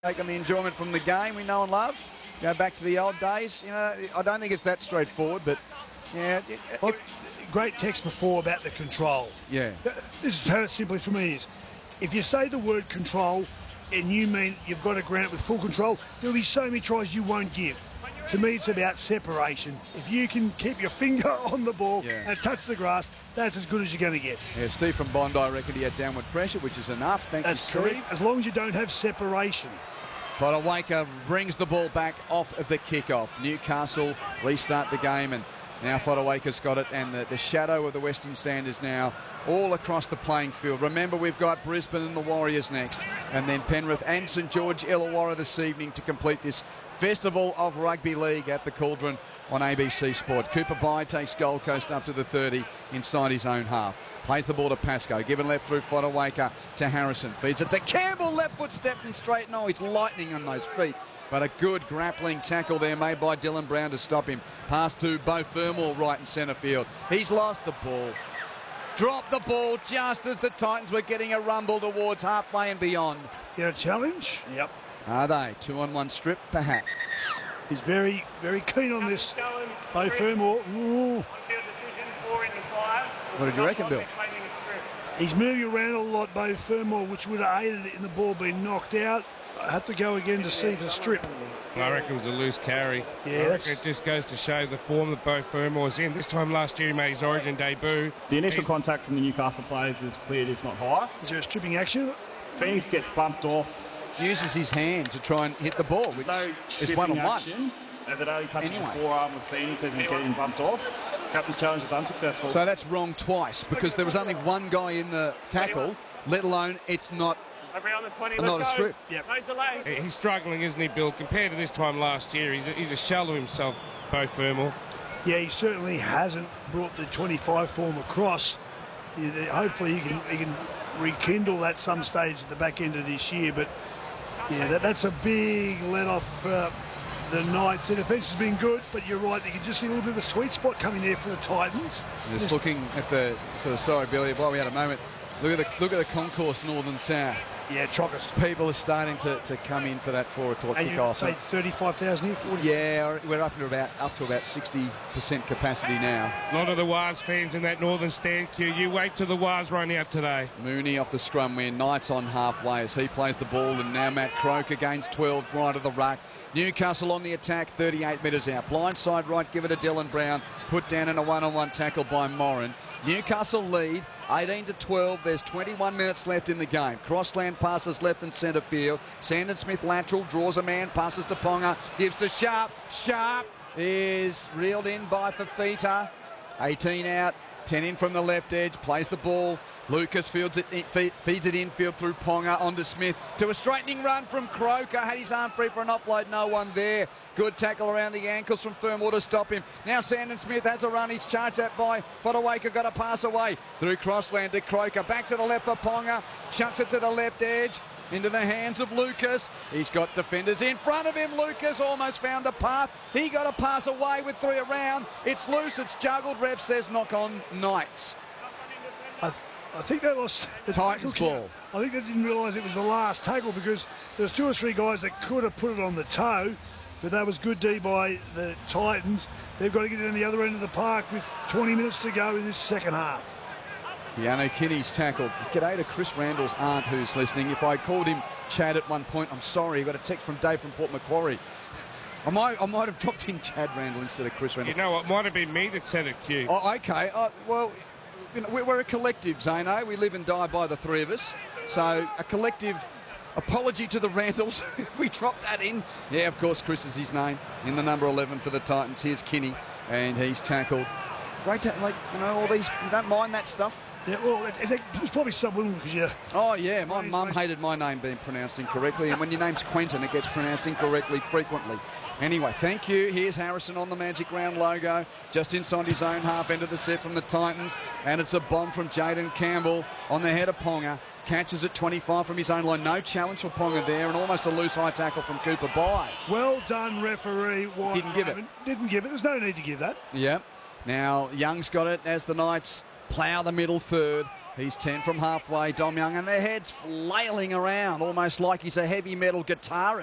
taking the enjoyment from the game we know and love. Go back to the old days. You know, I don't think it's that straightforward, but yeah. Great text before about the control. Yeah. This is how it simply for me is. If you say the word control and you mean you've got to grant it with full control, there'll be so many tries you won't give. To me, it's about separation. If you can keep your finger on the ball and touch the grass, that's as good as you're going to get. Yeah, Steve from Bondi reckoned he had downward pressure, which is enough. Thank you, Steve. Correct, as long as you don't have separation. Fodawaker brings the ball back off of the kickoff. Newcastle restart the game, and now Fodawaker's got it, and the shadow of the Western Stand is now all across the playing field. Remember, we've got Brisbane and the Warriors next, and then Penrith and St George Illawarra this evening to complete this Festival of Rugby League at the Cauldron on ABC Sport. Cooper Bye takes Gold Coast up to the 30 inside his own half. Plays the ball to Pascoe, given left through Fodawaker to Harrison. Feeds it to Campbell, left foot stepped and straight. No, he's lightning on those feet. But a good grappling tackle there made by Dylan Brown to stop him. Pass to Beau Fermor right in centre field. He's lost the ball. Dropped the ball just as the Titans were getting a rumble towards halfway and beyond. Get a challenge? Yep. Are they? 2-on-1 strip, perhaps. He's very, very keen on this. Beau Fermor. What did you reckon, Bill? He's moving around a lot, Beau Fermor, which would have aided in the ball being knocked out. I have to go again to see the strip. I reckon it was a loose carry. Yeah, it just goes to show the form that Beau Fermor's in. This time last year he made his Origin debut. The initial contact from the Newcastle players is cleared, it's not high. Is there a stripping action? Phoenix gets bumped off. Uses his hand to try and hit the ball, which is one-on-one. As it only touches the forearm of Phoenix as he's getting bumped off. Captain's challenge is unsuccessful. So that's wrong twice because there was only one guy in the tackle, let alone it's not a strip. Yep. He's struggling, isn't he, Bill? Compared to this time last year, he's a shell of himself, Beau Fermor. Yeah, he certainly hasn't brought the 25 form across. Hopefully he can rekindle that some stage at the back end of this year, but yeah, that's a big let off the Knights. The defence has been good, but you're right, you can just see a little bit of a sweet spot coming there for the Titans. Just looking at the sorry, Billy, while we had a moment, look at the concourse north and south. Yeah, chockers. People are starting to come in for that 4 o'clock kickoff. And you say 35,000 here? 40? Yeah, we're up to about 60% capacity now. A lot of the Waz fans in that northern stand queue. You wait till the Waz run out today. Mooney off the scrum win. Knights on halfway as he plays the ball, and now Matt Croker gains 12 right of the ruck. Newcastle on the attack, 38 metres out. Blindside right, give it to Dylan Brown. Put down in a one-on-one tackle by Moran. Newcastle lead 18-12. There's 21 minutes left in the game. Crossland passes left and centre field. Sandon Smith lateral, draws a man, passes to Ponga, gives to Sharp. Sharp is reeled in by Fafita. 18 out, 10 in from the left edge, plays the ball. Lucas feeds it infield through Ponga onto Smith to a straightening run from Croker. Had his arm free for an offload, no one there. Good tackle around the ankles from Fermor to stop him. Now Sandon Smith has a run. He's charged at by Fodawaker, got a pass away through Crossland to Croker. Back to the left for Ponga, chucks it to the left edge. Into the hands of Lucas. He's got defenders in front of him. Lucas almost found a path. He got a pass away with 3 around. It's loose, it's juggled. Ref says knock on Knights. I think they lost the Titans ball. I think they didn't realise it was the last tackle because there's 2 or 3 guys that could have put it on the toe, but that was good D by the Titans. They've got to get it on the other end of the park with 20 minutes to go in this second half. Keanu Kinney's tackled. G'day to Chris Randall's aunt who's listening. If I called him Chad at one point, I'm sorry. I got a text from Dave from Port Macquarie. I might have dropped in Chad Randall instead of Chris Randall. You know what? Might have been me that said it, Q. Oh, okay. Well, you know, we're a collective, Zano. We live and die by the 3 of us. So a collective apology to the Randalls if we drop that in. Yeah, of course, Chris is his name in the number 11 for the Titans. Here's Kinney, and he's tackled. Great, all these, you don't mind that stuff? Yeah, well, it's probably subliminal because you... Oh, yeah, my mum hated my name being pronounced incorrectly, and when your name's Quentin, it gets pronounced incorrectly frequently. Anyway, thank you. Here's Harrison on the Magic Round logo, just inside his own half end of the set from the Titans, and it's a bomb from Jaden Campbell on the head of Ponga. Catches it 25 from his own line. No challenge for Ponga there, and almost a loose high tackle from Cooper Bye. Well done, referee. Didn't give it. Didn't give it. There's no need to give that. Yeah. Now, Young's got it as the Knights plough the middle third. He's 10 from halfway, Dom Young, and their head's flailing around, almost like he's a heavy metal guitarist.